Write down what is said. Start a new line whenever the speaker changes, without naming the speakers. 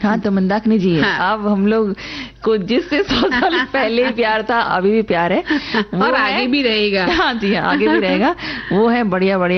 हाँ, तो मंदाकिनी जी अब हम लोग को जिससे 100 साल पहले प्यार था, अभी भी प्यार है
और आगे भी रहेगा।
हाँ जी, आगे भी रहेगा। वो है बढ़िया बढ़िया